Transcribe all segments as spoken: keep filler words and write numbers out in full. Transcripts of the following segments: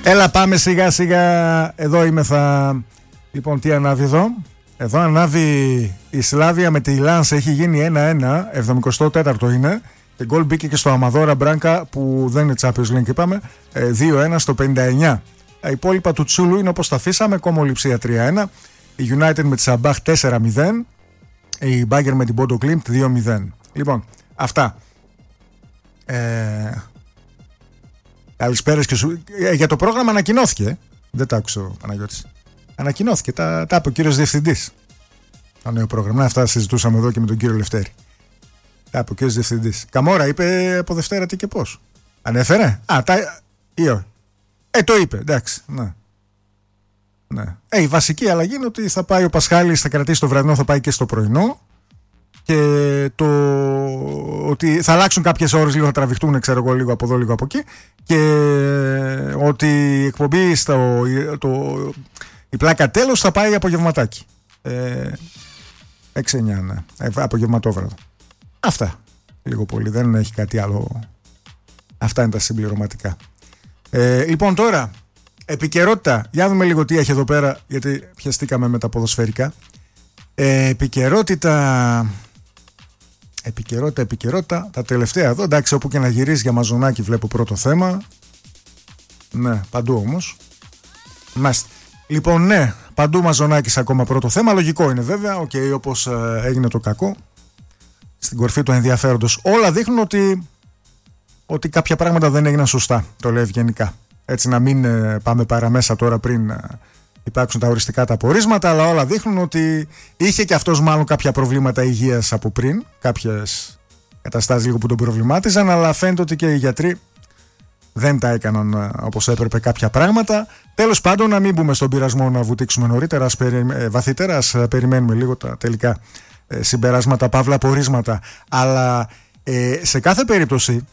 Έλα, πάμε σιγά σιγά. Εδώ είμαι θα. Λοιπόν, τι ανάβει εδώ? Εδώ ανάβει η Σλάβια με τη Λάνς. Έχει γίνει ένα ένα, εβδομηκοστό τέταρτο είναι. Και γκολ μπήκε και στο Αμαδόρα Μπράνκα, που δεν είναι Champions League, είπαμε, δύο ένα στο πενήντα εννιά. Τα υπόλοιπα του Τσούλου είναι όπως τα αφήσαμε. Κόμο Λειψία τρία ένα. Η United με τη Σαμπάχ τέσσερα μηδέν. Η Μπάγκερ με την Πόντο Κλίμπτ δύο μηδέν. Λοιπόν, αυτά. Ε... Καλησπέρας και σου. Ε, για το πρόγραμμα ανακοινώθηκε. Δεν τα άκουσε ο Παναγιώτης. Ανακοινώθηκε. Τα, τα είπε ο κύριος Διευθυντής. Το νέο πρόγραμμα. Αυτά συζητούσαμε εδώ και με τον κύριο Λευτέρη. Τα είπε ο κύριος Διευθυντής. Καμόρα είπε από Δευτέρα τι και πώς. Ανέφερε. Α, τα. Ή όχι. Ε, το είπε. Εντάξει. Ναι. Ναι. Ε, η βασική αλλαγή είναι ότι θα πάει ο Πασχάλης, θα κρατήσει το βραδινό, θα πάει και στο πρωινό. Και το ότι θα αλλάξουν κάποιες ώρες, λίγο θα τραβηχτούν, ξέρω εγώ, λίγο από εδώ, λίγο από εκεί. Και ότι η εκπομπή στο, το, η πλάκα τέλος θα πάει απογευματάκι. Ε, έξι εννιά, ναι. Ε, απογευματόβραδο. Αυτά. Λίγο πολύ. Δεν έχει κάτι άλλο. Αυτά είναι τα συμπληρωματικά. Ε, λοιπόν, τώρα, επικαιρότητα. Για δούμε λίγο τι έχει εδώ πέρα, γιατί πιαστήκαμε με τα ποδοσφαιρικά. Ε, επικαιρότητα. Επικαιρότητα, επικαιρότητα. Τα τελευταία εδώ, εντάξει, όπου και να γυρίσει για μαζονάκι βλέπω πρώτο θέμα. Ναι, παντού όμως. Μάστε. Λοιπόν, ναι, παντού μαζονάκης ακόμα πρώτο θέμα. Λογικό είναι βέβαια, οκ, okay, όπως ε, έγινε το κακό. Στην κορφή του ενδιαφέροντος. Όλα δείχνουν ότι, ότι κάποια πράγματα δεν έγιναν σωστά. Το λέω ευγενικά. Έτσι, να μην ε, πάμε παραμέσα τώρα πριν ε, υπάρξουν τα οριστικά τα απορίσματα, αλλά όλα δείχνουν ότι είχε και αυτός μάλλον κάποια προβλήματα υγείας από πριν. Κάποιες καταστάσεις λίγο που τον προβλημάτιζαν, αλλά φαίνεται ότι και οι γιατροί δεν τα έκαναν ε, όπως έπρεπε κάποια πράγματα. Τέλος πάντων, να μην μπούμε στον πειρασμό να βουτήξουμε νωρίτερα, ας περι, ε, βαθύτερα, ας περιμένουμε λίγο τα τελικά ε, συμπεράσματα, παύλα πορίσματα. Αλλά ε, σε κάθε περίπτωση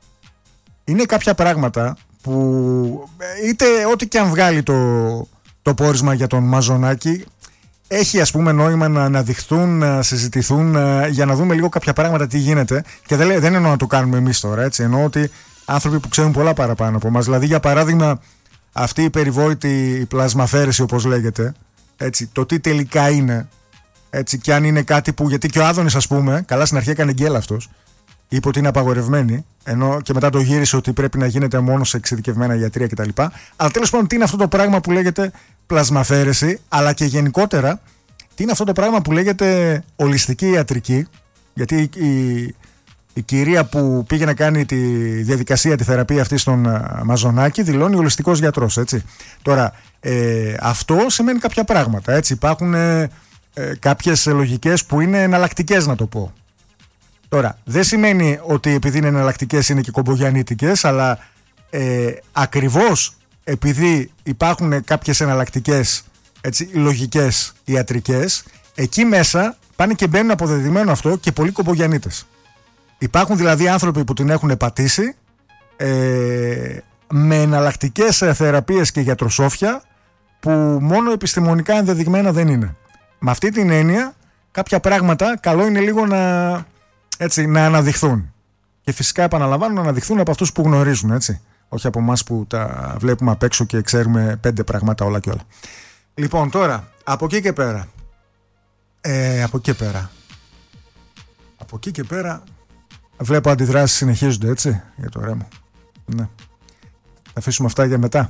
είναι κάποια πράγματα που είτε ό,τι και αν βγάλει το, το πόρισμα για τον Μαζονάκη, έχει ας πούμε νόημα να αναδειχθούν, να συζητηθούν, για να δούμε λίγο κάποια πράγματα τι γίνεται. Και δεν, δεν εννοώ να το κάνουμε εμείς τώρα, έτσι. Εννοώ ότι άνθρωποι που ξέρουν πολλά παραπάνω από εμάς. Δηλαδή, για παράδειγμα, αυτή η περιβόητη πλασμαφέρεση, όπως λέγεται, έτσι, το τι τελικά είναι, έτσι, και αν είναι κάτι που. Γιατί και ο Άδωνης, ας πούμε, καλά στην αρχή έκανε γκέλ αυτός. Είπε ότι είναι απαγορευμένη, ενώ και μετά το γύρισε ότι πρέπει να γίνεται μόνο σε εξειδικευμένα ιατρεία κτλ. Αλλά τέλος πάντων, τι είναι αυτό το πράγμα που λέγεται πλασμαφέρεση, αλλά και γενικότερα, τι είναι αυτό το πράγμα που λέγεται ολιστική ιατρική, γιατί η, η κυρία που πήγε να κάνει τη διαδικασία, τη θεραπεία αυτή στον Μαζονάκη, δηλώνει ολιστικός γιατρός, έτσι. Τώρα, ε, αυτό σημαίνει κάποια πράγματα, έτσι. Υπάρχουν ε, ε, κάποιες λογικές που είναι εναλλακτικές, να το πω. Τώρα, δεν σημαίνει ότι επειδή είναι εναλλακτικές είναι και κομπογιαννίτικες, αλλά ε, ακριβώς επειδή υπάρχουν κάποιες εναλλακτικές, έτσι, λογικές ιατρικές, εκεί μέσα πάνε και μπαίνουν αποδεδειγμένο αυτό και πολλοί κομπογιαννίτες. Υπάρχουν δηλαδή άνθρωποι που την έχουν πατήσει ε, με εναλλακτικές θεραπείες και γιατροσόφια που μόνο επιστημονικά ενδεδειγμένα δεν είναι. Με αυτή την έννοια, κάποια πράγματα καλό είναι λίγο να... έτσι, να αναδειχθούν. Και φυσικά, επαναλαμβάνω, να αναδειχθούν από αυτούς που γνωρίζουν, έτσι. Όχι από εμάς που τα βλέπουμε απ' έξω και ξέρουμε πέντε πράγματα όλα και όλα. Λοιπόν, τώρα, από εκεί και πέρα. Ε, από εκεί και πέρα. Από εκεί και πέρα. Βλέπω αντιδράσεις συνεχίζονται, έτσι, για το Ρέμο. Ναι. Θα αφήσουμε αυτά για μετά.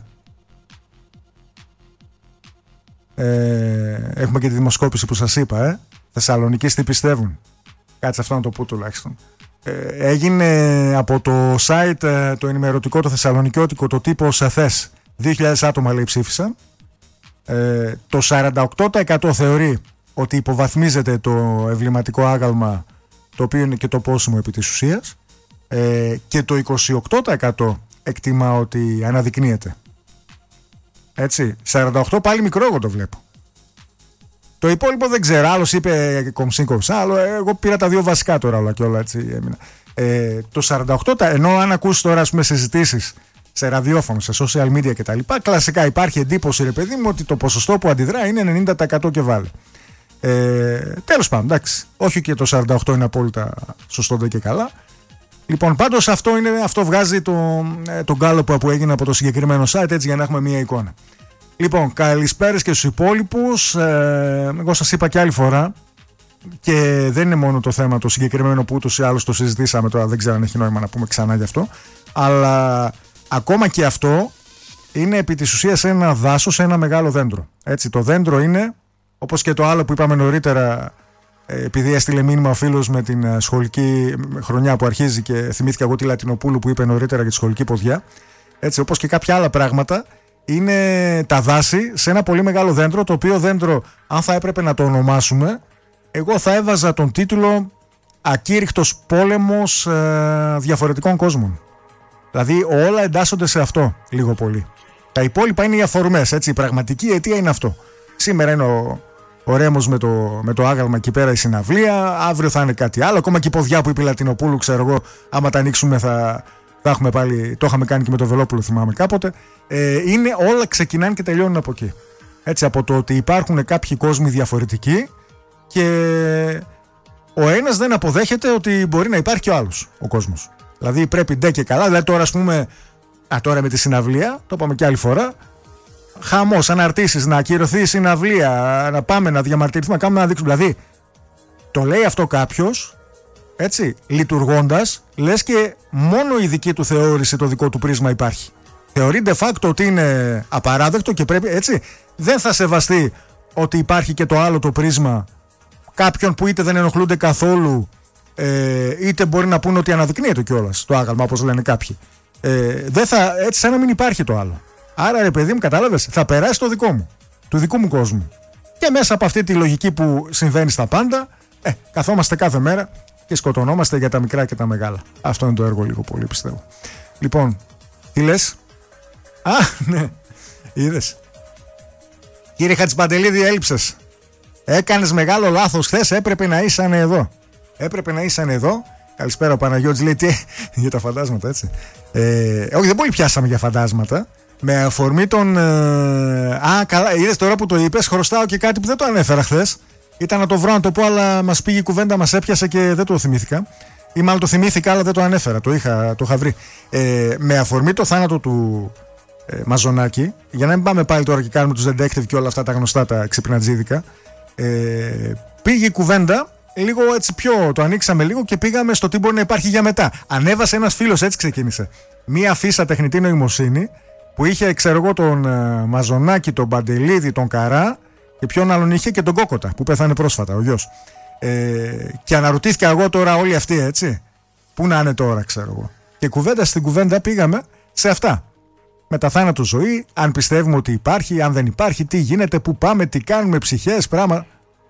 Ε, έχουμε και τη δημοσκόπηση που σας είπα, ε. Θεσσαλονικείς τι πιστεύουν. Κάτσε αυτό να το πω τουλάχιστον. Ε, έγινε από το site, το ενημερωτικό, το θεσσαλονικιώτικο, το τύπος ΕΘΕΣ. δύο χιλιάδες άτομα, λέει, ψήφισαν. Ε, το σαράντα οκτώ τοις εκατό θεωρεί ότι υποβαθμίζεται το εμβληματικό άγαλμα, το οποίο είναι και το πόσιμο επί της ουσίας. Ε, και το είκοσι οκτώ τοις εκατό εκτιμά ότι αναδεικνύεται. Έτσι. σαράντα οκτώ πάλι μικρό, εγώ το βλέπω. Το υπόλοιπο δεν ξέρω. Άλλος είπε κομψή κομψά, άλλο εγώ πήρα τα δύο βασικά τώρα όλα και όλα, έτσι έμεινα. Ε, το σαράντα οκτώ τοις εκατό, ενώ αν ακούσεις τώρα, ας πούμε, συζητήσεις σε ραδιόφωνο, σε social media κτλ. Κλασικά υπάρχει εντύπωση, ρε παιδί μου, ότι το ποσοστό που αντιδρά είναι ενενήντα τοις εκατό και βάλε. Ε, τέλος πάντων, εντάξει. Όχι και το σαράντα οκτώ είναι απόλυτα σωστό, δεν και καλά. Λοιπόν, πάντως αυτό, είναι, αυτό βγάζει το, το γκάλωπο που έγινε από το συγκεκριμένο site, έτσι για να έχουμε μία εικόνα. Λοιπόν, καλησπέρες και στους υπόλοιπους. Ε, εγώ σας είπα και άλλη φορά, και δεν είναι μόνο το θέμα το συγκεκριμένο που ούτως ή άλλως το συζητήσαμε, τώρα δεν ξέρω αν έχει νόημα να πούμε ξανά γι' αυτό, αλλά ακόμα και αυτό είναι επί της ουσίας ένα δάσος, ένα μεγάλο δέντρο. Έτσι, το δέντρο είναι, όπως και το άλλο που είπαμε νωρίτερα, επειδή έστειλε μήνυμα ο φίλος με την σχολική χρονιά που αρχίζει και θυμήθηκα εγώ τη Λατινοπούλου που είπε νωρίτερα για τη σχολική ποδιά. Έτσι, όπως και κάποια άλλα πράγματα, είναι τα δάση σε ένα πολύ μεγάλο δέντρο, το οποίο δέντρο, αν θα έπρεπε να το ονομάσουμε, εγώ θα έβαζα τον τίτλο «Ακήρυκτος πόλεμος ε, διαφορετικών κόσμων». Δηλαδή όλα εντάσσονται σε αυτό λίγο πολύ. Τα υπόλοιπα είναι οι αφορμές, έτσι, η πραγματική αιτία είναι αυτό. Σήμερα είναι ο, ο Ρέμος με το, με το άγαλμα εκεί πέρα η συναυλία, αύριο θα είναι κάτι άλλο, ακόμα και η ποδιά που είπε η Λατινοπούλου, ξέρω εγώ, άμα τα ανοίξουμε θα, θα έχουμε πάλι, το είχαμε κάνει και με το Βελόπουλο θυμάμαι κάποτε. Ε, είναι όλα ξεκινάνε και τελειώνουν από εκεί. Έτσι, από το ότι υπάρχουν κάποιοι κόσμοι διαφορετικοί και ο ένας δεν αποδέχεται ότι μπορεί να υπάρχει και ο άλλος ο κόσμος. Δηλαδή πρέπει ντε και καλά, δηλαδή τώρα ας πούμε, α, τώρα με τη συναυλία, το είπαμε και άλλη φορά, χαμός, αναρτήσεις, να ακυρωθεί η συναυλία, να πάμε να διαμαρτυρηθούμε, να κάνουμε να δείξουμε. Δηλαδή, το λέει αυτό κάποιος, έτσι, λειτουργώντας, λες και μόνο η δική του θεώρηση, το δικό του πρίσμα υπάρχει. Θεωρεί de facto ότι είναι απαράδεκτο και πρέπει, έτσι, δεν θα σεβαστεί ότι υπάρχει και το άλλο το πρίσμα κάποιον που είτε δεν ενοχλούνται καθόλου, ε, είτε μπορεί να πούνε ότι αναδεικνύεται κιόλας το άγαλμα, όπως λένε κάποιοι. Ε, δεν θα, έτσι σαν να μην υπάρχει το άλλο. Άρα ρε παιδί μου, κατάλαβες, θα περάσει το δικό μου, του δικού μου κόσμου. Και μέσα από αυτή τη λογική που συμβαίνει στα πάντα, ε, καθόμαστε κάθε μέρα και σκοτωνόμαστε για τα μικρά και τα μεγάλα. Αυτό είναι το έργο λίγο πολύ, πιστεύω. Λοιπόν, τι λες? Α, ναι, είδες. Κύριε Χατζηπαντελίδη, έλειψες. Έκανες μεγάλο λάθος χθες, έπρεπε να ήσαν εδώ. Έπρεπε να ήσαν εδώ. Καλησπέρα ο Παναγιώτης, λέει τι, για τα φαντάσματα, έτσι. Ε, όχι, δεν πολύ πιάσαμε για φαντάσματα. Με αφορμή τον... Ε, α, καλά, είδες τώρα που το είπες, χρωστάω και κάτι που δεν το ανέφερα χθες. Ήταν να το βρω να το πω, αλλά μας πήγε η κουβέντα, μας έπιασε και δεν το θυμήθηκα. Ή μάλλον το θυμήθηκα, αλλά δεν το ανέφερα. Το είχα, το είχα βρει. Ε, με αφορμή το θάνατο του ε, Μαζονάκη, για να μην πάμε πάλι τώρα και κάνουμε τους detective και όλα αυτά τα γνωστά τα ξυπνατζίδικα, ε, πήγε η κουβέντα λίγο έτσι πιο. Το ανοίξαμε λίγο και πήγαμε στο τι μπορεί να υπάρχει για μετά. Ανέβασε ένας φίλος, έτσι ξεκίνησε. Μία φύσα τεχνητή νοημοσύνη που είχε, ξέρω εγώ, τον ε, Μαζονάκη, τον Παντελίδη, τον Καρά και ποιον άλλον είχε, και τον Κόκοτα που πέθανε πρόσφατα, ο γιος. Ε, και αναρωτήθηκα εγώ τώρα όλοι αυτοί, έτσι, πού να είναι τώρα, ξέρω εγώ. Και κουβέντα στην κουβέντα πήγαμε σε αυτά. Μεταθάνατο ζωή, αν πιστεύουμε ότι υπάρχει, αν δεν υπάρχει, τι γίνεται, πού πάμε, τι κάνουμε, ψυχές, πράγμα.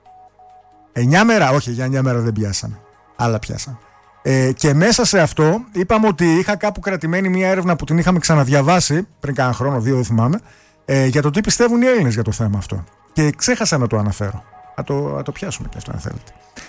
Εννιά μέρα, όχι, για εννιά μέρα δεν πιάσαμε. Άλλα πιάσαμε. Ε, και μέσα σε αυτό είπαμε ότι είχα κάπου κρατημένη μια έρευνα που την είχαμε ξαναδιαβάσει πριν κάνα χρόνο, δύο δεν θυμάμαι, ε, για το τι πιστεύουν οι Έλληνες για το θέμα αυτό. Και ξέχασα να το αναφέρω. Να το, να το πιάσουμε και αυτό, αν θέλετε.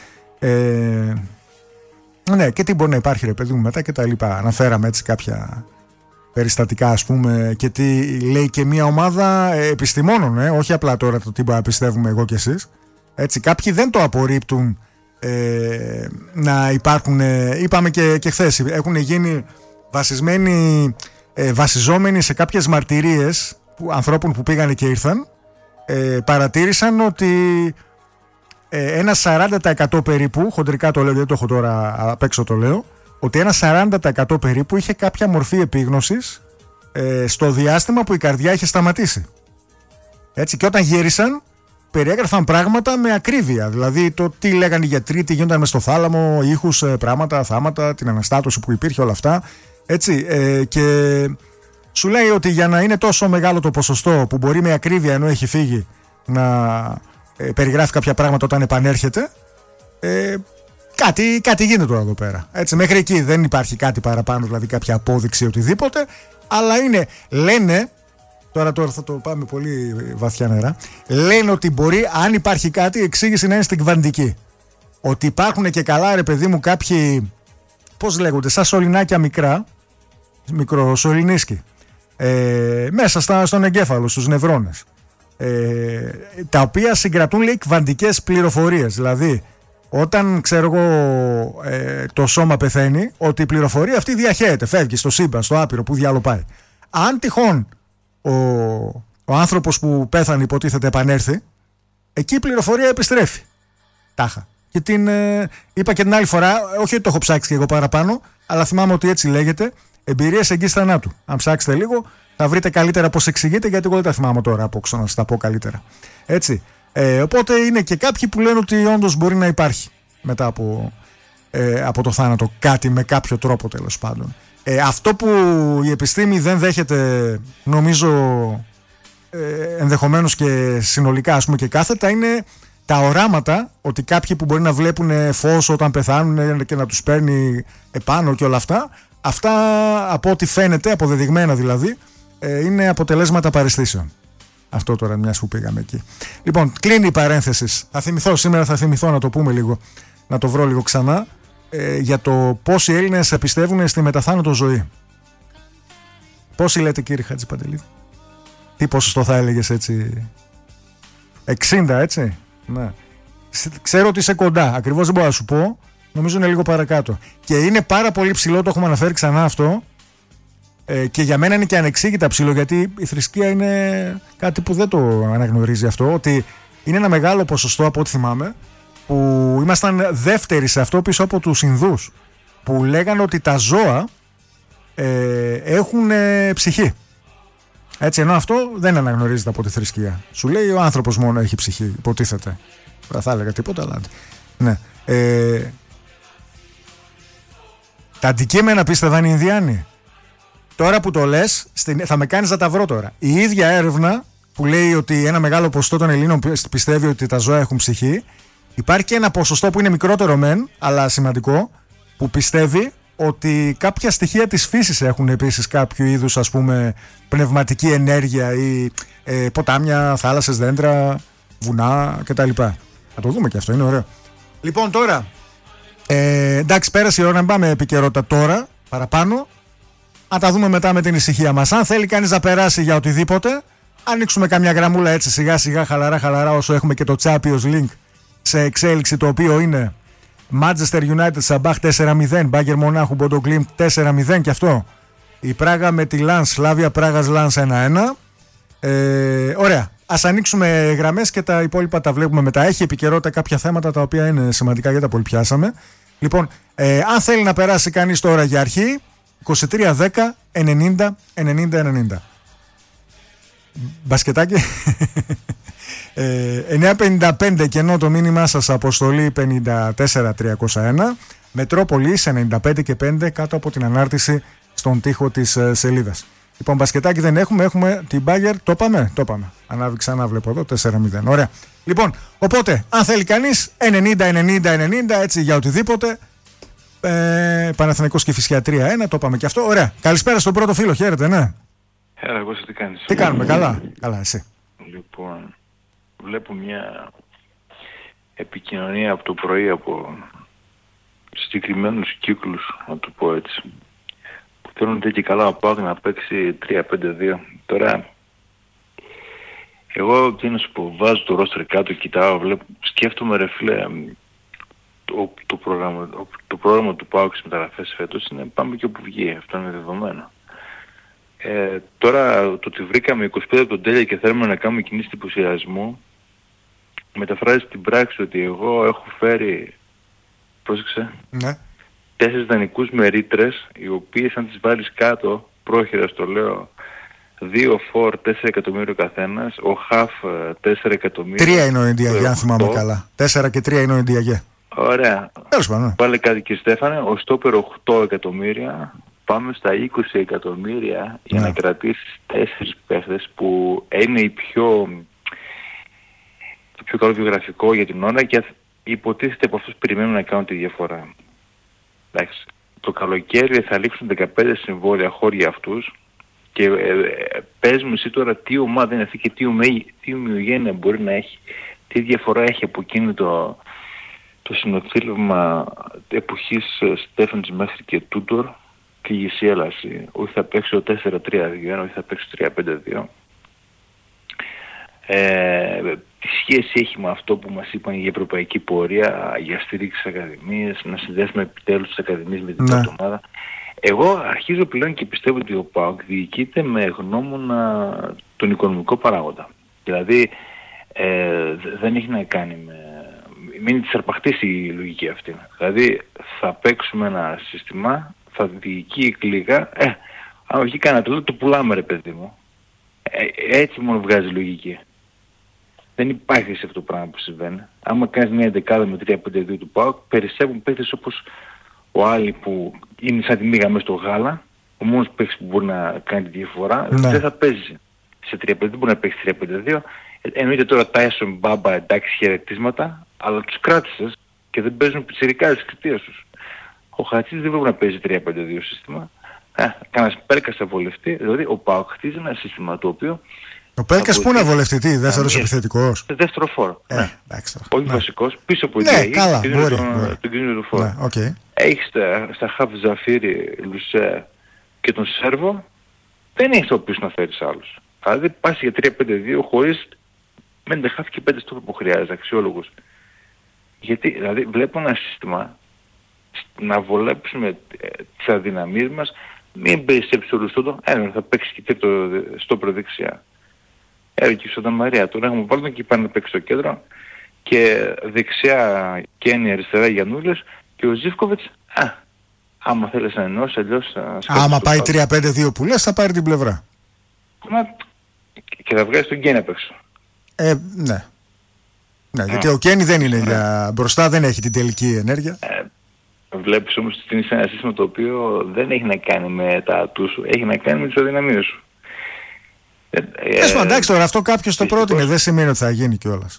Ε, ναι, και τι μπορεί να υπάρχει, ρε παιδί μου, μετά και τα λοιπά. Αναφέραμε έτσι κάποια περιστατικά, ας πούμε, και τι λέει και μια ομάδα επιστημόνων, ε, όχι απλά τώρα το τι μπορεί να πιστεύουμε εγώ και εσείς. Έτσι, κάποιοι δεν το απορρίπτουν. Ε, να υπάρχουν, ε, είπαμε και, και χθες, έχουν γίνει βασισμένοι, ε, βασιζόμενοι σε κάποιες μαρτυρίες που, ανθρώπων που πήγανε και ήρθαν, ε, παρατήρησαν ότι ε, ένα σαράντα τοις εκατό περίπου, χοντρικά το λέω, δεν το έχω τώρα απ' έξω το λέω, ότι ένα σαράντα τοις εκατό περίπου είχε κάποια μορφή επίγνωσης ε, στο διάστημα που η καρδιά είχε σταματήσει. Έτσι, και όταν γύρισαν περιέγραφαν πράγματα με ακρίβεια. Δηλαδή το τι λέγανε οι γιατροί, τι γίνονταν μες στο θάλαμο, ήχους, πράγματα, θάματα, την αναστάτωση που υπήρχε, όλα αυτά. Έτσι, ε, και σου λέει ότι για να είναι τόσο μεγάλο το ποσοστό που μπορεί με ακρίβεια, ενώ έχει φύγει, να ε, περιγράφει κάποια πράγματα όταν επανέρχεται, ε, κάτι, κάτι γίνεται τώρα εδώ πέρα. Έτσι, μέχρι εκεί δεν υπάρχει κάτι παραπάνω, δηλαδή κάποια απόδειξη οτιδήποτε, αλλά είναι, λένε. Τώρα, τώρα θα το πάμε πολύ βαθιά νερά. Λένε ότι μπορεί, αν υπάρχει κάτι, η εξήγηση να είναι στην κβαντική. Ότι υπάρχουν και καλά, ρε παιδί μου, κάποιοι, πώς λέγονται, σαν σωληνάκια μικρά, μικροσωληνίσκοι, ε, μέσα στα, στον εγκέφαλο, στους νευρώνες, ε, τα οποία συγκρατούν, λέει, κβαντικές πληροφορίες. Δηλαδή, όταν ξέρω εγώ ε, το σώμα πεθαίνει, ότι η πληροφορία αυτή διαχέεται, φεύγει στο σύμπαν, στο άπειρο, που διάλο πάει. Αν τυχόν ο, ο άνθρωπος που πέθανε υποτίθεται επανέρθει, εκεί η πληροφορία επιστρέφει. Τάχα. Και την ε, είπα και την άλλη φορά, όχι ότι το έχω ψάξει και εγώ παραπάνω, αλλά θυμάμαι ότι έτσι λέγεται, εμπειρίες εγγύς θανάτου. Αν ψάξετε λίγο, θα βρείτε καλύτερα πώς εξηγείται, γιατί εγώ δεν τα θυμάμαι τώρα από έξω να σας τα πω καλύτερα. Έτσι. Ε, οπότε είναι και κάποιοι που λένε ότι όντως μπορεί να υπάρχει μετά από, ε, από το θάνατο κάτι με κάποιο τρόπο, τέλος πάντων. Ε, αυτό που η επιστήμη δεν δέχεται, νομίζω ε, ενδεχομένως και συνολικά, ας πούμε, και κάθετα, είναι τα οράματα, ότι κάποιοι που μπορεί να βλέπουν φως όταν πεθάνουν και να τους παίρνει επάνω και όλα αυτά, αυτά από ό,τι φαίνεται, αποδεδειγμένα δηλαδή, ε, είναι αποτελέσματα παραισθήσεων. Αυτό τώρα, μιας που πήγαμε εκεί. Λοιπόν, κλείνει η παρένθεση. Θα θυμηθώ σήμερα, θα θυμηθώ να το πούμε λίγο, να το βρω λίγο ξανά, ε, για το πόσοι Έλληνες πιστεύουν στη μεταθάνατο ζωή. Πόσοι λέτε, κύριε Χατζηπαντελίδη? Τι ποσοστό θα έλεγες, έτσι? εξήντα, έτσι? Ναι. Ξέρω ότι είσαι κοντά. Ακριβώς δεν μπορώ να σου πω. Νομίζω είναι λίγο παρακάτω. Και είναι πάρα πολύ ψηλό, το έχουμε αναφέρει ξανά αυτό. Ε, και για μένα είναι και ανεξήγητα ψηλό, γιατί η θρησκεία είναι κάτι που δεν το αναγνωρίζει αυτό. Ότι είναι ένα μεγάλο ποσοστό, από ό,τι θυμάμαι, που ήμασταν δεύτεροι σε αυτό πίσω από τους Ινδούς, που λέγανε ότι τα ζώα ε, έχουν ε, ψυχή. Έτσι, ενώ αυτό δεν αναγνωρίζεται από τη θρησκεία. Σου λέει ο άνθρωπος μόνο έχει ψυχή, υποτίθεται. Δεν θα έλεγα τίποτα, αλλά ναι. Ε, τα αντικείμενα πίστευαν οι Ινδιάνοι. Τώρα που το λες, θα με κάνεις να τα βρω τώρα. Η ίδια έρευνα που λέει ότι ένα μεγάλο ποσοστό των Ελλήνων πιστεύει ότι τα ζώα έχουν ψυχή, υπάρχει και ένα ποσοστό που είναι μικρότερο μεν, αλλά σημαντικό, που πιστεύει ότι κάποια στοιχεία της φύσης έχουν επίσης κάποιο είδους, ας πούμε, πνευματική ενέργεια ή ε, ποτάμια, θάλασσες, δέντρα, βουνά κτλ. Θα το δούμε και αυτό, είναι ωραίο. Λοιπόν, τώρα, ε, εντάξει, πέρασε η ώρα, να πάμε επικαιρότητα τώρα, παραπάνω. Να τα δούμε μετά με την ησυχία μας. Αν θέλει κανείς να περάσει για οτιδήποτε, ανοίξουμε καμιά γραμμούλα έτσι σιγά σιγά, χαλαρά χαλαρά, όσο έχουμε και το Champions League σε εξέλιξη, το οποίο είναι Manchester United Σαμπάχ τέσσερα μηδέν, Μπάγκερ Μονάχου Μπόντο Γκλίμπ τέσσερα μηδέν και αυτό. Η Πράγα με τη Λανς, Σλάβια Πράγας Λανς ένα ένα. Ε, ωραία. Ας ανοίξουμε γραμμές και τα υπόλοιπα τα βλέπουμε μετά. Έχει επικαιρότητα κάποια θέματα τα οποία είναι σημαντικά, γιατί τα πολυπιάσαμε. Λοιπόν, ε, αν θέλει να περάσει κανείς τώρα για αρχή, είκοσι τρία δέκα ενενήντα ενενήντα ενενήντα. Μπασκετάκι. ε, εννιά πενήντα πέντε κενό το μήνυμά σας, αποστολή πενήντα τέσσερα τριακόσια ένα. Μετρόπολης ενενήντα πέντε και πέντε κάτω από την ανάρτηση στον τοίχο της ε, σελίδας. Λοιπόν, μπασκετάκι δεν έχουμε, έχουμε την Bayer, το είπαμε, το είπαμε. Ανάβει ξανά, βλέπω εδώ, τέσσερα μηδέν. Ωραία. Λοιπόν, οπότε, αν θέλει κανείς, ενενήντα ενενήντα ενενήντα, έτσι για οτιδήποτε. Ε, Παναθηναϊκός και Κηφισιά τρία ένα, το είπαμε και αυτό. Ωραία. Καλησπέρα στον πρώτο φίλο, χαίρετε, ναι. Έλα, εγώ τι κάνεις? Τι κάνουμε, καλά, καλά, εσύ? Λοιπόν, βλέπω μια επικοινωνία από το πρωί από συγκεκριμένους κύκλους, να το πω έτσι, που θέλουν και καλά ο ΠΑΟΚ να παίξει τρία πέντε δύο. Τώρα, εγώ εκείνος που βάζω το ρόστερ κάτω, κοιτάω, βλέπω, σκέφτομαι, ρε φίλε, το, το, πρόγραμμα, το πρόγραμμα του ΠΑΟΚ στις μεταγραφές φέτος είναι πάμε και όπου βγει, αυτό είναι δεδομένο. Ε, τώρα το ότι βρήκαμε είκοσι πέντε από τον Τέλεια και θέλουμε να κάνουμε κινήσεις εντυπωσιασμού, μεταφράζει στην πράξη ότι εγώ έχω φέρει, πρόσεξε, ναι, τέσσερις δανεικούς με ρήτρες, οι οποίες αν τις βάλεις κάτω, πρόχειρα στο λέω, δύο φορ τέσσερα εκατομμύρια ο καθένας, ο Χαφ τέσσερα εκατομμύρια. Τρία είναι ο Ιντιαγέ, αν θυμάμαι καλά. Τέσσερα και τρία είναι ο Ιντιαγέ. Ωραία. Τέλος πάντων, ναι. Βάλε κάτι, κύριε Στέφανε, ο Στόπερ οκτώ εκατομμύρια. Πάμε στα είκοσι εκατομμύρια για ναι. να κρατήσεις τέσσερις παίχτες που είναι η πιο, το πιο καλό βιογραφικό για την ώρα και υποτίθεται από αυτούς περιμένουν να κάνουν τη διαφορά. Εντάξει, το καλοκαίρι θα λήξουν δεκαπέντε συμβόλαια χώρια αυτούς και ε, ε, πες μου εσύ τώρα τι ομάδα είναι αυτή και τι, ομέ, τι ομοιογένεια μπορεί να έχει, τι διαφορά έχει από εκείνο το, το συνοθήλευμα εποχής Στέφανης μέχρι και Τούντορ και η Γησιέλαση, όχι θα παίξει ο τέσσερα τρία δύο, όχι θα παίξει τρία πέντε δύο. ε, τι σχέση έχει με αυτό που μας είπαν για ευρωπαϊκή πορεία, για στήριξη στις ακαδημίες, να συνδέσουμε επιτέλους τις ακαδημίες με την πρώτη ομάδα. Εγώ αρχίζω πλέον και πιστεύω ότι ο ΠΑΟΚ διοικείται με γνώμονα τον οικονομικό παράγοντα. Δηλαδή ε, δεν έχει να κάνει με... Μείνει της αρπαχτής η λογική αυτή. Δηλαδή θα παίξουμε ένα σύστημα, θα διοικεί κλικά, ε, αν όχι κανένα τρελό, το πουλάμε ρε παιδί μου. Ε, έτσι μόνο βγάζει λογική. Δεν υπάρχει σε αυτό το πράγμα που συμβαίνει. Άμα κάνεις μια δεκάδα με τρία πέντε δύο του ΠΑΟΚ, περισσεύουν παίκτες όπως ο άλλοι που είναι σαν τη μύγα μέσα στο γάλα, ο μόνος παίκτης που μπορεί να κάνει τη διαφορά, ναι. δεν θα παίζει σε τρία πέντε, δεν μπορεί να παίξει τρία πέντε δύο. Εννοείται τώρα Τάισον, Μπάμπα, εντάξει χαιρετίσματα, αλλά τους κράτησες και δεν παίζουν πιτσιρικάδες κριτήρια τους. Ο Χατσής δεν μπορεί να παίζει τρία πέντε δύο σύστημα. Ε, κανένας Πέλκας θα βολευτεί, δηλαδή ο ΠΑΟΚ χτίζει ένα σύστημα το οποίο... Ο Πέλκας πού να βολευτεί, τι, δεύτερος επιθετικός. Δεύτερο φόρο. Ε, ναι. εντάξει, όχι ναι. βασικός, πίσω από ναι, την καλά, τον, μπορεί, τον, μπορεί. τον κίνδυνο του φόρο. Ναι, okay. Έχεις στα, στα Χαβ Ζαφίρι, Λουσέ και τον Σέρβο, δεν έχεις το οποίος να φέρεις άλλους. Δηλαδή πας για τρία πέντε δύο χωρίς πέντε Χαβ και πέντε στόπου που χρειάζεται, αξιόλογους. Γιατί, δηλαδή βλέπω ένα σύστημα να βολέψουμε ε, τις αδυναμίες μας, μην περισσέψει το Λουστόντο, ένα θα παίξει και τρίτο στο προδεξιά. Έρχεται στον Μαρία, τώρα έχουμε βάλει τον και πάνε να παίξει στο κέντρο και δεξιά Κέννη, αριστερά Γιαννούλες και ο Ζίβκοβιτς, α, άμα θέλεις να ενώσεις αλλιώς... Άμα πάει τρία πέντε δύο που λες θα πάρει την πλευρά. Μα, και θα βγάζει τον Κέννη απ' έξω. Ε, ναι. Ναι, α, γιατί ο Κέννη δεν είναι ναι. για μπροστά, δεν έχει την τελική ενέργεια. Ε, βλέπεις όμως ότι είναι ένα σύστημα το οποίο δεν έχει να κάνει με τα ατού σου, έχει να κάνει με τις αδυναμίες σου. Πες μου, εντάξει τώρα, αυτό κάποιος το πρότεινε, δεν σημαίνει ότι θα γίνει κιόλας.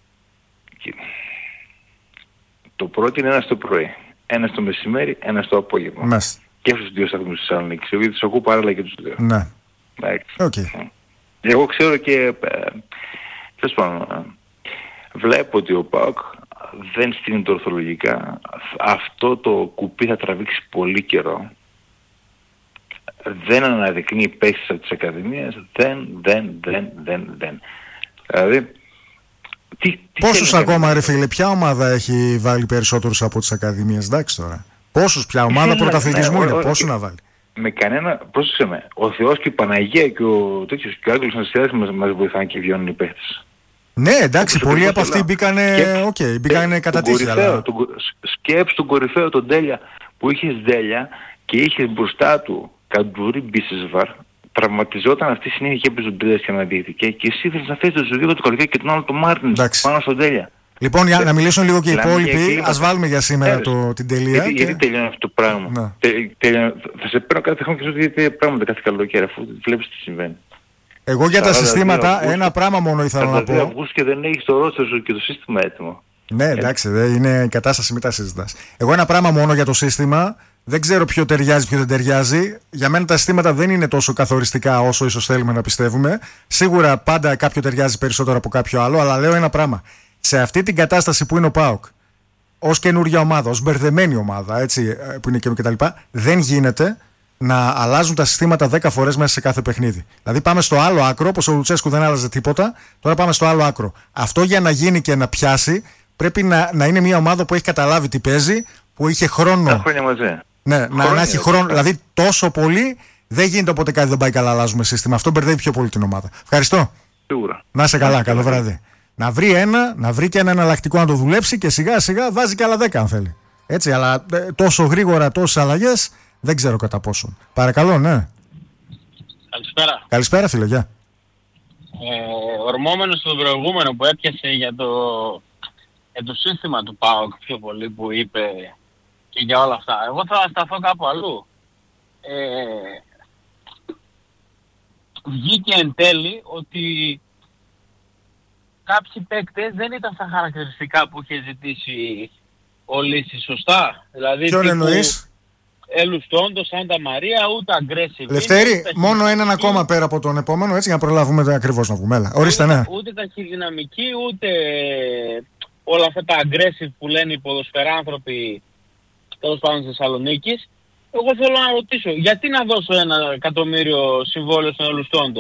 Το πρότεινε ένα το πρωί, ένα το μεσημέρι, ένα το απόγευμα. Μάλιστα. Και αυτούς τους δύο σταθμούς της Θεσσαλονίκης, γιατί τους ακούω παράλληλα και τους δύο. Ναι. Okay. Εγώ ξέρω και, τέλος πάντων, βλέπω ότι ο ΠΑΟΚ δεν στείνεται ορθολογικά. Αυτό το κουπί θα τραβήξει πολύ καιρό. Δεν αναδεικνύει παίκτες από τις ακαδημίες, δεν, δεν, δεν, δεν, δεν. Δηλαδή, τι, τι πόσους ακόμα ρε φίλε, ποια ομάδα έχει βάλει περισσότερους από τις ακαδημίες, εντάξει τώρα. Πόσους, ποια ομάδα πρωταθλητισμού είναι, πόσους να βάλει. Με κανένα, πρόσεξε με, ο Θεός και η Παναγία και ο τέτοιος και ο Άγγελος Αναστιάδης μας, μας βοηθάνε και βιώνουν οι παίκτες. Ναι, εντάξει, πολλοί από αυτοί μπήκανε, okay, μπήκανε κατά τύχη. Αλλά... Σκέψου τον κορυφαίο τον Τέλια που είχες Δέλια και είχες μπροστά του Καντούρι Μπίσεσβαρ, τραυματιζόταν αυτή η συνέχεια και έπαιζε τον Τέλια και αναδείχθηκε και εσύ ήθελες να φέρεις τον Ζουδίγο του Κορυφαίο και τον άλλο τον Μάρτιν πάνω στον Τέλια. Λοιπόν, για να μιλήσουν λίγο και οι υπόλοιποι, ας βάλουμε για σήμερα το, την τελεία. Γιατί, και... γιατί τελειώνει αυτό το πράγμα. Τε, τελειώνει, θα σε παίρνω κάθε χρόνο και σου δει τι πράγματα κάθε καλοκαίρι αφού βλέπεις τι συμβαίνει. Εγώ για τα συστήματα ένα πράγμα μόνο ήθελα να πω. Αυγούστου και δεν έχεις το ρόστερ σου και το σύστημα έτοιμο. Ναι, εντάξει, δε, είναι η κατάσταση, μην τα συζητάς. Εγώ ένα πράγμα μόνο για το σύστημα, δεν ξέρω ποιο ταιριάζει, ποιο δεν ταιριάζει. Για μένα τα συστήματα δεν είναι τόσο καθοριστικά όσο ίσως θέλουμε να πιστεύουμε. Σίγουρα πάντα κάποιο ταιριάζει περισσότερο από κάποιο άλλο, αλλά λέω ένα πράγμα. Σε αυτή την κατάσταση που είναι ο ΠΑΟΚ, ως καινούργια ομάδα, ως μπερδεμένη ομάδα, έτσι, που είναι καινούργια κτλ., δεν γίνεται να αλλάζουν τα συστήματα δέκα φορές μέσα σε κάθε παιχνίδι. Δηλαδή πάμε στο άλλο άκρο, όπως ο Λουτσέσκου δεν άλλαζε τίποτα, τώρα πάμε στο άλλο άκρο. Αυτό για να γίνει και να πιάσει, πρέπει να, να είναι μια ομάδα που έχει καταλάβει τι παίζει, που είχε χρόνο. Τα χρόνια μαζί. Ναι, να, να έχει χρόνο. Δηλαδή τόσο πολύ δεν γίνεται όποτε κάτι δεν πάει καλά, αλλάζουμε σύστημα. Αυτό μπερδεύει πιο πολύ την ομάδα. Ευχαριστώ. Σίγουρα. Να είσαι καλά, καλό βράδυ. Να βρει ένα, να βρει και ένα εναλλακτικό να το δουλέψει και σιγά σιγά βάζει και άλλα δέκα αν θέλει. Έτσι, αλλά ε, τόσο γρήγορα, τόσες αλλαγές, δεν ξέρω κατά πόσο. Παρακαλώ, ναι. Καλησπέρα. Καλησπέρα, φίλε, γεια. Ε, ορμόμενος στον προηγούμενο που έπιασε για το, για το σύστημα του ΠΑΟΚ πιο πολύ που είπε και για όλα αυτά. Εγώ θα σταθώ κάπου αλλού. Ε, βγήκε εν τέλει ότι κάποιοι παίκτες δεν ήταν στα χαρακτηριστικά που είχε ζητήσει ο Λύσης, σωστά. Δηλαδή, ποιον εννοείς? Ελουστόντο, Σάντα Μαρία, ούτε aggressive. Λευτέρη, μόνο έναν ακόμα πέρα από τον επόμενο, έτσι για να προλάβουμε ακριβώς να βγούμε. Ορίστε, ούτε, ναι. Ούτε ταχυδυναμική, ούτε όλα αυτά τα aggressive που λένε οι ποδοσφαιράνθρωποι τέλος πάντων της Θεσσαλονίκης. Εγώ θέλω να ρωτήσω, γιατί να δώσω ένα εκατομμύριο συμβόλαιο στον Ελουστόντο?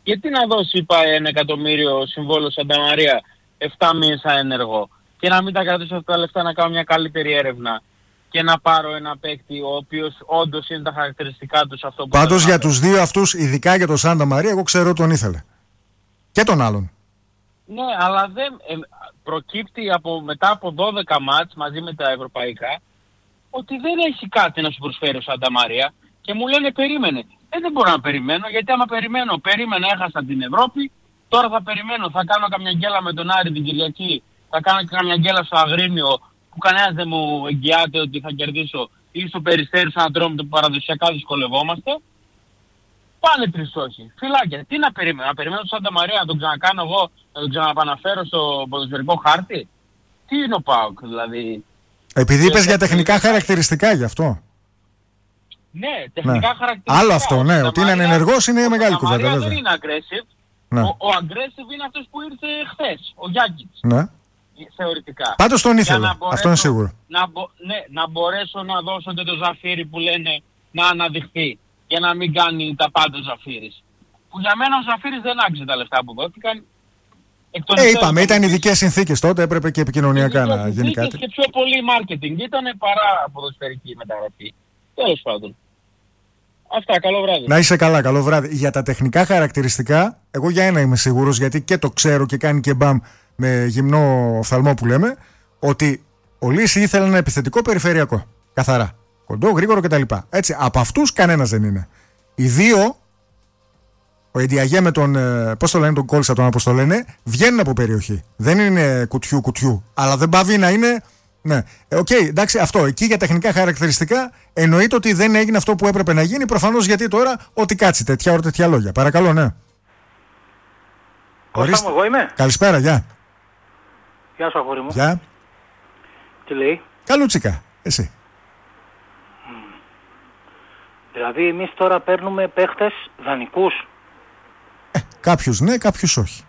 Γιατί να δώσει είπα, ένα εκατομμύριο συμβόλαιο Σάντα Μαρία επτά μήνες αένεργο και να μην τα κρατήσω αυτά τα λεφτά να κάνω μια καλύτερη έρευνα και να πάρω ένα παίκτη ο οποίος όντως είναι τα χαρακτηριστικά του σε αυτό που... Πάντως για τους δύο αυτούς, ειδικά για τον Σάντα Μαρία, εγώ ξέρω τον ήθελε. Και τον άλλον. Ναι, αλλά δεν, ε, προκύπτει από, μετά από δώδεκα μάτς μαζί με τα ευρωπαϊκά ότι δεν έχει κάτι να σου προσφέρει ο Σάντα Μαρία και μου λένε περίμενε. Ε, δεν μπορώ να περιμένω, γιατί άμα περιμένω, περίμενα, έχασα την Ευρώπη, τώρα θα περιμένω, θα κάνω καμιά γκέλα με τον Άρη την Κυριακή, θα κάνω και καμιά γκέλα στο Αγρίνιο που κανένας δεν μου εγγυάται ότι θα κερδίσω ή στο Περιστέρι σαν Ατρόμητο που παραδοσιακά δυσκολευόμαστε. Πάνε τρεις όχι. Φιλάκια, τι να περιμένω, να περιμένω τον Σάντα Μαρία να τον ξανακάνω εγώ, να τον ξαναπαναφέρω στο ποδοσφαιρικό χάρτη. Τι είναι ο ΠΑΟΚ δηλαδή? Επειδή είπες για τεχνικά χαρακτηριστικά γι' αυτό. Ναι, τεχνικά ναι. χαρακτηριστικά. Άλλο αυτό, ναι. Ότι είναι ενεργός είναι μεγάλη κουβέντα. Ο δεν είναι aggressive. Ναι. Ο, ο aggressive είναι αυτός που ήρθε χθες, ο Γιάκητς. Ναι. Θεωρητικά. Πάντως τον ήθελε, μπορέσω, αυτό είναι σίγουρο. Να, μπο, ναι, να μπορέσω να δώσω και το Ζαφύρι που λένε να αναδειχθεί για να μην κάνει τα πάντα ο Ζαφύρης. Που για μένα ο Ζαφύρης δεν άξιζε τα λεφτά που δόθηκαν. Ε, είπαμε, ήταν ειδικές συνθήκες τότε, έπρεπε και επικοινωνιακά να γίνει κάτι. Και πιο πολύ marketing, ήταν παρά ποδοσφαιρική μεταγραφή. Τέλος πάντων. Αυτά, καλό βράδυ. Να είσαι καλά, καλό βράδυ. Για τα τεχνικά χαρακτηριστικά, εγώ για ένα είμαι σίγουρος, γιατί και το ξέρω και κάνει και μπαμ με γυμνό οφθαλμό που λέμε, ότι ο Λύση ήθελε ένα επιθετικό περιφερειακό. Καθαρά. Κοντό, γρήγορο κτλ. Έτσι, από αυτούς κανένας δεν είναι. Οι δύο, ο Εντιαγέ με τον, πώς το λένε, τον Κόλσα, τον όπως το λένε, βγαίνουν από περιοχή. Δεν είναι κουτιού-κουτιού. Αλλά δεν πάβει να είναι. Ναι. Οκ, okay, εντάξει, αυτό. Εκεί για τεχνικά χαρακτηριστικά εννοείται ότι δεν έγινε αυτό που έπρεπε να γίνει. Προφανώς γιατί τώρα ό,τι κάτσει τέτοια ώρα τέτοια λόγια. Παρακαλώ, ναι. Κώστα μου, εγώ είμαι. Καλησπέρα, γεια. Γεια σου, αγόρι μου. Γεια. Τι λέει? Καλούτσικα, εσύ. Mm. Δηλαδή εμείς τώρα παίρνουμε παίχτες δανεικούς. Ε, κάποιους ναι, κάποιους όχι.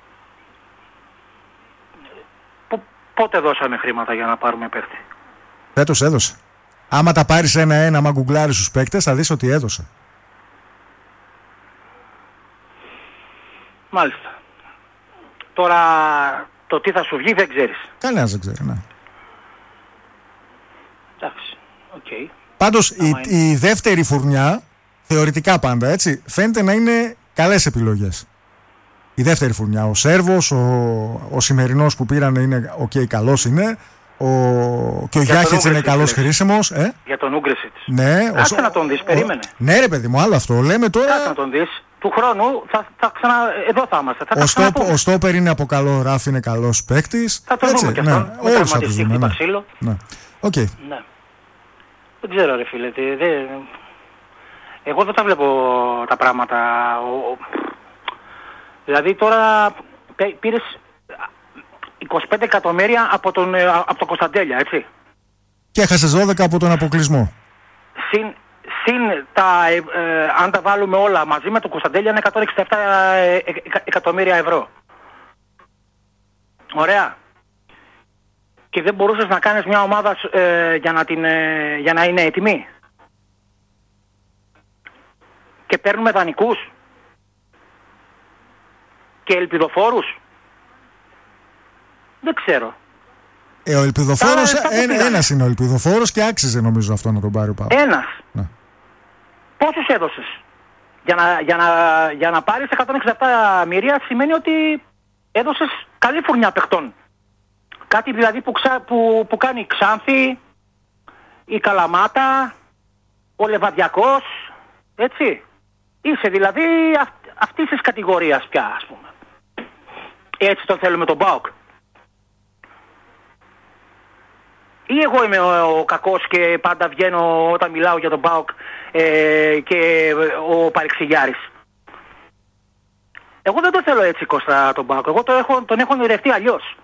Π- πότε δώσαμε χρήματα για να πάρουμε παίχτη? Φέτος έδωσε. Άμα τα πάρεις ένα-ένα, άμα γκουγκλάρεις τους παίκτες, θα δεις ότι έδωσε. Μάλιστα. Τώρα το τι θα σου βγει δεν ξέρεις. Κανένας δεν ξέρει, ναι. Εντάξει, οκ. Okay. Πάντως η, η δεύτερη φουρνιά, θεωρητικά πάντα έτσι, φαίνεται να είναι καλές επιλογές. Η δεύτερη φουρνιά, ο Σέρβος, ο, ο σημερινός που πήραν είναι οκ, okay, καλός είναι. Ο... Και ο Γιάχητς είναι καλός χρήσιμος. Ε? Για τον Ούγκρεσιτς. Ναι. Κάτσε ο... να τον δεις, ο... περίμενε. Ναι ρε παιδί μου, άλλο αυτό. Λέμε τώρα... Κάτσε να τον δεις. Του χρόνου θα, θα ξανα... εδώ θα είμαστε. Θα ο, στόπ, ο Στόπερ είναι από καλό ράφι, είναι καλός παίκτης. Θα το έτσι, δούμε και ναι. αυτό. Ναι. Όλους θα τους δούμε. Ναι. Ναι. Okay. Ναι. Δεν ξέρω ρε φίλε. Δε... Εγώ δεν τα βλέπω τα πράγματα. Δηλαδή τώρα πήρες είκοσι πέντε εκατομμύρια από τον, από τον Κωνσταντέλια, έτσι. Και έχασες δώδεκα από τον αποκλεισμό. Συν, συν τα, ε, ε, αν τα βάλουμε όλα μαζί με τον Κωνσταντέλια είναι εκατόν εξήντα επτά εκατομμύρια ευρώ. Ωραία. Και δεν μπορούσες να κάνεις μια ομάδα ε, για, να την, ε, για να είναι έτοιμη. Και παίρνουμε δανεικούς. Και ελπιδοφόρους. Δεν ξέρω. Ε, ο ελπιδοφόρος, ένα, ένας είναι ο ελπιδοφόρος και άξιζε νομίζω αυτό να τον πάρει ο Πάπας. Ένας. Ναι. Πόσους έδωσες? Για να, για, να, για να πάρεις εκατόν εξήντα επτά μοίρια σημαίνει ότι έδωσες καλή φουρνιά παιχτών. Κάτι δηλαδή που, ξα, που, που κάνει η Ξάνθη, η Καλαμάτα, ο Λεβαδιακός, έτσι. Είσαι δηλαδή αυ, αυτής της κατηγορίας πια, ας πούμε. Έτσι τον θέλουμε τον ΠΑΟΚ. Ή εγώ είμαι ο, ο κακός και πάντα βγαίνω όταν μιλάω για τον ΠΑΟΚ ε, και ο παρεξηγιάρης. Εγώ δεν το θέλω έτσι Κώστα τον ΠΑΟΚ. Εγώ το έχω, τον έχω ονειρευτεί αλλιώς.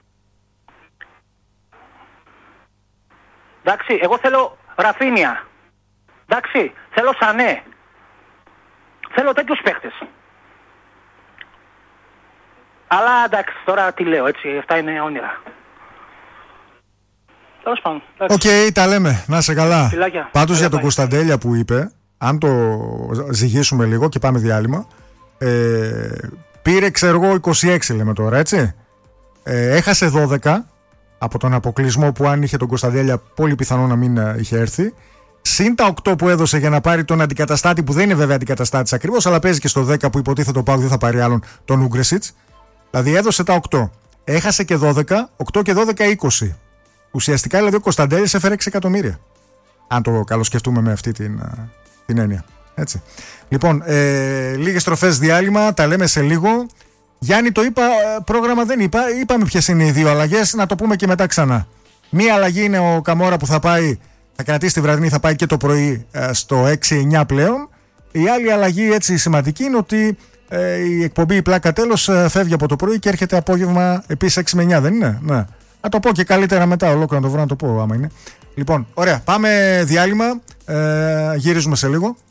Εντάξει, εγώ θέλω Ραφίνια. Εντάξει, θέλω Σανέ. Θέλω τέτοιους παίχτες. Αλλά εντάξει, τώρα τι λέω έτσι, αυτά είναι όνειρα. Τέλος πάντων. Οκ, okay, τα λέμε. Να είσαι καλά. Φιλάκια. Πάντως για τον Κωνσταντέλια που είπε, αν το ζυγίσουμε λίγο και πάμε διάλειμμα, Ε, πήρε, ξέρω εγώ, είκοσι έξι λέμε τώρα, έτσι. Ε, έχασε δώδεκα από τον αποκλεισμό που αν είχε τον Κωνσταντέλια πολύ πιθανό να μην είχε έρθει. Συν τα οκτώ που έδωσε για να πάρει τον αντικαταστάτη, που δεν είναι βέβαια αντικαταστάτης ακριβώς, αλλά παίζει και στο δέκα που υποτίθεται ο ΠΑΟΚ δεν θα πάρει άλλον, τον Ούγκρεσιτς. Δηλαδή έδωσε τα οκτώ. Έχασε και δώδεκα, οκτώ και δώδεκα είκοσι. Ουσιαστικά δηλαδή ο Κωνσταντέλης έφερε έξι εκατομμύρια. Αν το καλοσκεφτούμε με αυτή την, την έννοια. Έτσι. Λοιπόν, ε, λίγες στροφές διάλειμμα, τα λέμε σε λίγο. Γιάννη, το είπα, πρόγραμμα δεν είπα. Είπαμε ποιες είναι οι δύο αλλαγές, να το πούμε και μετά ξανά. Μία αλλαγή είναι ο Καμόρα που θα πάει, θα κρατήσει τη βραδινή, θα πάει και το πρωί στο έξι εννιά πλέον. Η άλλη αλλαγή έτσι σημαντική είναι ότι ε, η εκπομπή η Πλάκα Τέλος φεύγει από το πρωί και έρχεται απόγευμα επίσης έξι με εννιά, δεν είναι? Ναι. Να το πω και καλύτερα μετά, ολόκληρο να το βρω να το πω άμα είναι. Λοιπόν, ωραία, πάμε διάλειμμα, ε, γυρίζουμε σε λίγο.